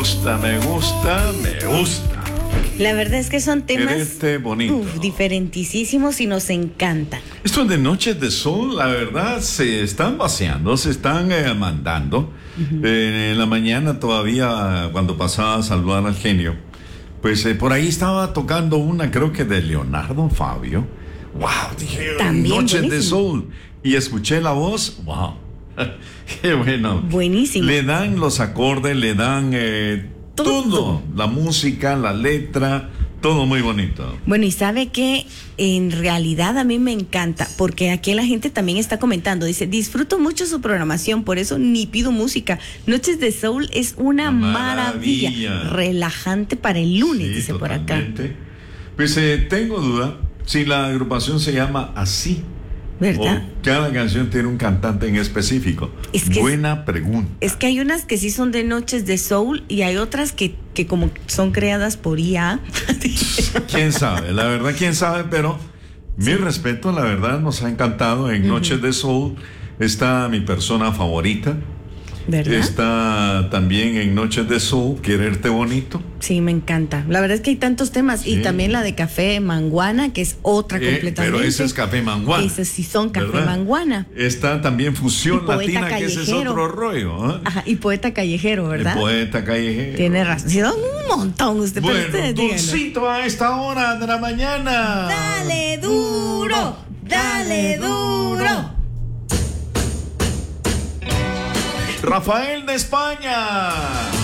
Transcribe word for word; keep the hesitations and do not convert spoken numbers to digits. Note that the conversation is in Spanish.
gusta, me gusta, me gusta. La verdad es que son temas Quererte bonito. uf, diferentísimos y nos encantan. Estos de Noches de Sol, la verdad, se están vaciando, se están eh, mandando. Uh-huh. Eh, en la mañana todavía, cuando pasaba a saludar al genio, pues eh, por ahí estaba tocando una, creo que de Leonardo Fabio. ¡Wow! Dije, También Noches buenísimo. de Sol. Y escuché la voz, ¡wow! ¡Qué bueno! Buenísimo. Le dan los acordes, le dan eh, todo. todo. La música, la letra, todo muy bonito. Bueno, y sabe que en realidad a mí me encanta, porque aquí la gente también está comentando, dice, disfruto mucho su programación, por eso ni pido música. Noches de Soul es una maravilla, maravilla. relajante para el lunes, sí, dice totalmente. Por acá. Pues eh, tengo duda si la agrupación se llama así. ¿Verdad? O cada canción tiene un cantante en específico. Es que Buena es, pregunta. Es que hay unas que sí son de Noches de Soul y hay otras que, que como son creadas por I A. Quién sabe, la verdad, quién sabe, pero sí. Mi respeto, la verdad, nos ha encantado. En uh-huh. Noches de Soul está mi persona favorita. ¿Verdad? Está también en Noches de Soul, Quererte Bonito. Sí, me encanta. La verdad es que hay tantos temas. Sí. Y también la de Café Manguana, que es otra eh, completamente. Pero ese es Café Manguana. Esos sí son Café ¿verdad? Manguana. Está también Fusión Latina, Callejero. Que ese es otro rollo. ¿eh? Ajá, y Poeta Callejero, ¿verdad? El Poeta Callejero. Tiene razón. Sí, son un montón usted. Bueno, usted, dulcito a esta hora de la mañana. Dale duro, dale duro. Rafael de España.